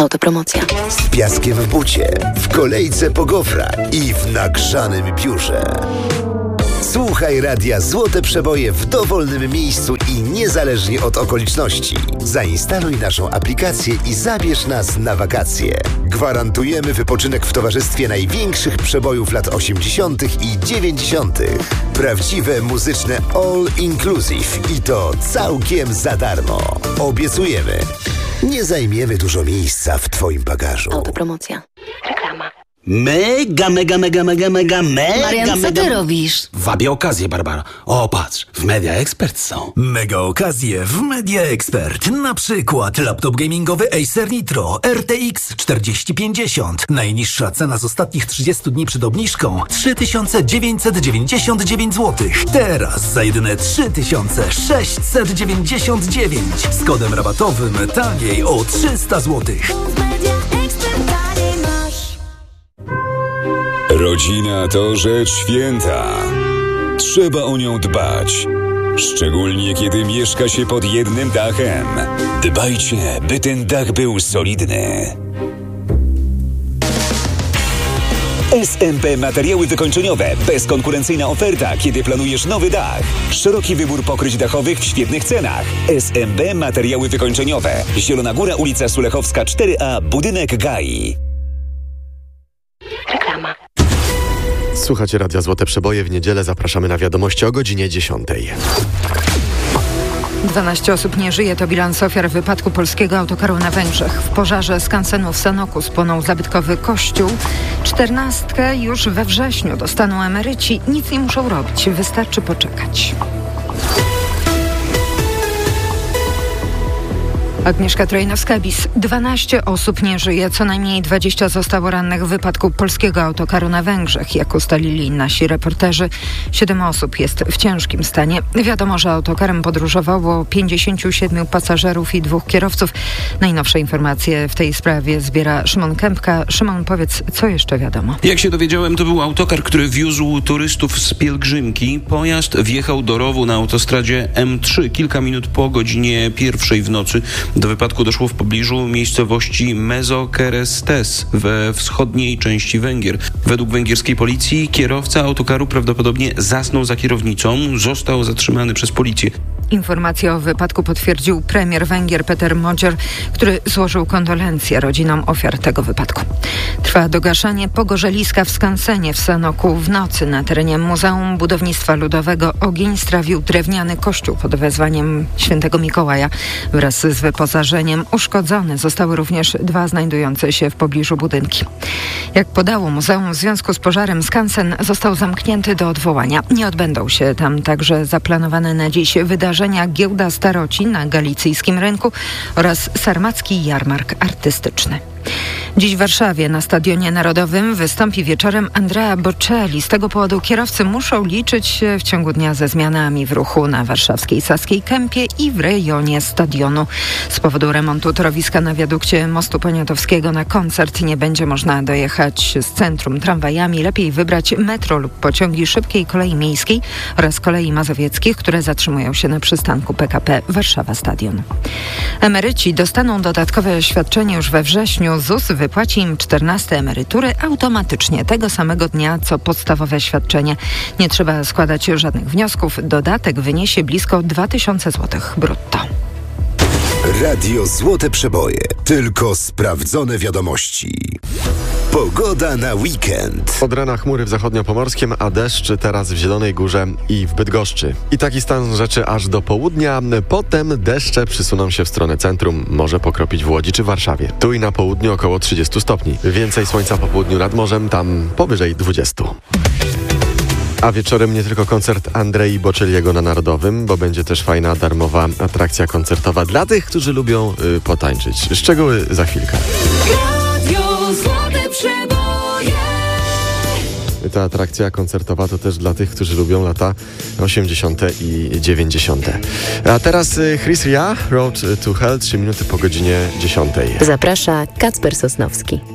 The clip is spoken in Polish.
Autopromocja. Z piaskiem w bucie, w kolejce po gofra i w nagrzanym biurze. Słuchaj radia Złote Przeboje w dowolnym miejscu i niezależnie od okoliczności. Zainstaluj naszą aplikację i zabierz nas na wakacje. Gwarantujemy wypoczynek w towarzystwie największych przebojów lat 80. i 90. Prawdziwe muzyczne all inclusive i to całkiem za darmo. Obiecujemy, nie zajmiemy dużo miejsca w Twoim bagażu. Autopromocja. Reklama. Mega. Marian, co ty robisz? Wabię okazję, Barbara. O, patrz, w Media Expert są. Mega okazje w Media Expert. Na przykład laptop gamingowy Acer Nitro RTX 4050. Najniższa cena z ostatnich 30 dni przed obniżką 3999 zł. Teraz za jedyne 3699. Z kodem rabatowym taniej o 300 zł. Rodzina to rzecz święta. Trzeba o nią dbać. Szczególnie kiedy mieszka się pod jednym dachem. Dbajcie, by ten dach był solidny. SMP Materiały wykończeniowe. Bezkonkurencyjna oferta, kiedy planujesz nowy dach. Szeroki wybór pokryć dachowych w świetnych cenach. SMP Materiały wykończeniowe. Zielona Góra, ulica Sulechowska 4A, budynek GAI. Reklama. Słuchacie Radia Złote Przeboje. W niedzielę zapraszamy na wiadomości o godzinie 10. 12 osób nie żyje, to bilans ofiar wypadku polskiego autokaru na Węgrzech. W pożarze skansenu w Sanoku spłonął zabytkowy kościół. 14 już we wrześniu dostaną emeryci. Nic nie muszą robić, wystarczy poczekać. Agnieszka Trojnowska-Bis. 12 osób nie żyje, co najmniej 20 zostało rannych w wypadku polskiego autokaru na Węgrzech. Jak ustalili nasi reporterzy, 7 osób jest w ciężkim stanie. Wiadomo, że autokarem podróżowało 57 pasażerów i 2 kierowców. Najnowsze informacje w tej sprawie zbiera Szymon Kępka. Szymon, powiedz, co jeszcze wiadomo? Jak się dowiedziałem, to był autokar, który wiózł turystów z pielgrzymki. Pojazd wjechał do rowu na autostradzie M3 kilka minut po godzinie 1 w nocy. Do wypadku doszło w pobliżu miejscowości Mezokerestes we wschodniej części Węgier. Według węgierskiej policji kierowca autokaru prawdopodobnie zasnął za kierownicą, został zatrzymany przez policję. Informację o wypadku potwierdził premier Węgier Peter Magyar, który złożył kondolencje rodzinom ofiar tego wypadku. Trwa dogaszanie pogorzeliska w skansenie w Sanoku. W nocy na terenie Muzeum Budownictwa Ludowego ogień strawił drewniany kościół pod wezwaniem świętego Mikołaja. Wraz z wyposażeniem uszkodzone zostały również 2 znajdujące się w pobliżu budynki. Jak podało muzeum, w związku z pożarem skansen został zamknięty do odwołania. Nie odbędą się tam także zaplanowane na dziś wydarzenia Giełda Staroci na Galicyjskim Rynku oraz Sarmacki Jarmark Artystyczny. Dziś w Warszawie na Stadionie Narodowym wystąpi wieczorem Andrea Bocelli. Z tego powodu kierowcy muszą liczyć się w ciągu dnia ze zmianami w ruchu na warszawskiej Saskiej Kępie i w rejonie stadionu. Z powodu remontu torowiska na wiadukcie Mostu Poniatowskiego na koncert nie będzie można dojechać z centrum tramwajami. Lepiej wybrać metro lub pociągi szybkiej kolei miejskiej oraz kolei mazowieckich, które zatrzymują się na przystanku PKP Warszawa Stadion. Emeryci dostaną dodatkowe świadczenie już we wrześniu. ZUS wypłaci im 14 emerytury automatycznie tego samego dnia, co podstawowe świadczenie. Nie trzeba składać żadnych wniosków. Dodatek wyniesie blisko 2000 zł brutto. Radio Złote Przeboje. Tylko sprawdzone wiadomości. Pogoda na weekend. Od rana chmury w zachodniopomorskiem, a deszcz teraz w Zielonej Górze i w Bydgoszczy. I taki stan rzeczy aż do południa. Potem deszcze przysuną się w stronę centrum. Może pokropić w Łodzi czy Warszawie. Tu i na południu około 30 stopni. Więcej słońca po południu nad morzem, tam powyżej 20. A wieczorem nie tylko koncert Andrei Bocelliego na Narodowym, bo będzie też fajna, darmowa atrakcja koncertowa dla tych, którzy lubią potańczyć. Szczegóły za chwilkę. Radio Złote Przeboje. Ta atrakcja koncertowa to też dla tych, którzy lubią lata 80. i 90. A teraz Chris Ria, Road to Hell, 3 minuty po godzinie 10. Zaprasza Kacper Sosnowski.